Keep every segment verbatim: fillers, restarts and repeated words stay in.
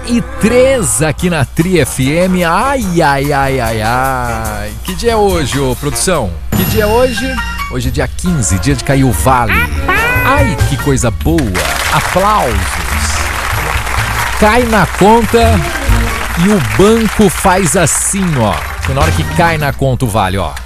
e três aqui na Tri F M. Ai, ai, ai, ai, ai. Que dia é hoje, ô produção? Que dia é hoje? Hoje é dia quinze, dia de cair o vale. Ai, que coisa boa. Aplausos. Cai na conta e o banco faz assim, ó. Na hora que cai na conta o vale, ó.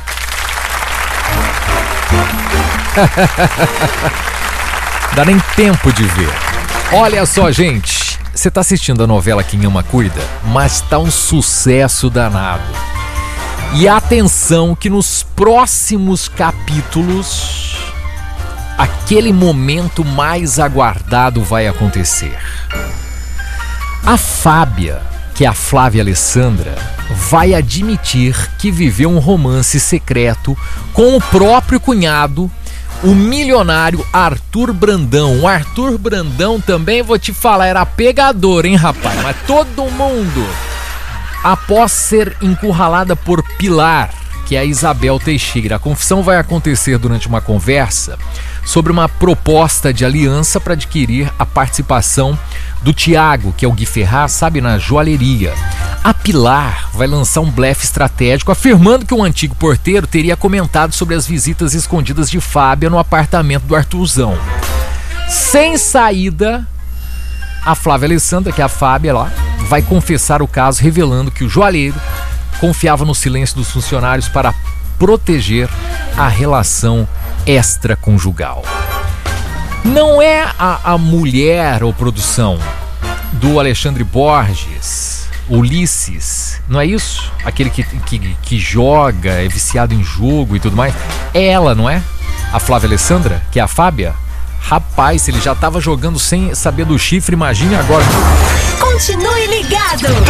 Dá nem tempo de ver. Olha só, gente. Você tá assistindo a novela Quem Ama Cuida, mas tá um sucesso danado. E atenção que nos próximos capítulos aquele momento mais aguardado vai acontecer. A Fábia, que é a Flávia Alessandra, vai admitir que viveu um romance secreto com o próprio cunhado, o milionário Arthur Brandão. O Arthur Brandão também, vou te falar, era pegador, hein, rapaz? Mas todo mundo, após ser encurralada por Pilar, que é a Isabel Teixeira. A confissão vai acontecer durante uma conversa sobre uma proposta de aliança para adquirir a participação do Tiago, que é o Gui Ferraz, sabe, na joalheria. A Pilar vai lançar um blefe estratégico afirmando que um antigo porteiro teria comentado sobre as visitas escondidas de Fábia no apartamento do Arthurzão. Sem saída, a Flávia Alessandra, que é a Fábia lá, vai confessar o caso, revelando que o joalheiro confiava no silêncio dos funcionários para proteger a relação extraconjugal. Não é a, a mulher ou produção do Alexandre Borges, Ulisses, não é isso? Aquele que, que, que joga, é viciado em jogo e tudo mais. É ela, não é? A Flávia Alessandra, que é a Fábia? Rapaz, se ele já estava jogando sem saber do chifre, imagine agora. Continue ligado.